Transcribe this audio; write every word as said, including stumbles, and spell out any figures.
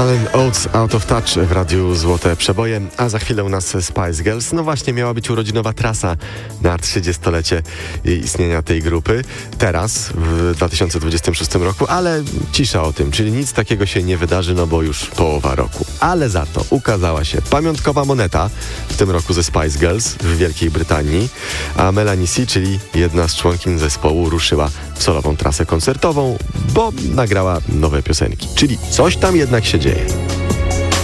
Hall and Oates, Out of Touch w radiu Złote Przeboje, a za chwilę u nas Spice Girls. No właśnie, miała być urodzinowa trasa na trzydziestolecie istnienia tej grupy. Teraz, w dwa tysiące dwudziestym szóstym roku, ale cisza o tym, czyli nic takiego się nie wydarzy, no bo już połowa roku. Ale za to ukazała się pamiątkowa moneta w tym roku ze Spice Girls w Wielkiej Brytanii, a Melanie C, czyli jedna z członkiń zespołu, ruszyła w solową trasę koncertową, bo nagrała nowe piosenki. Czyli coś tam jednak się dzieje.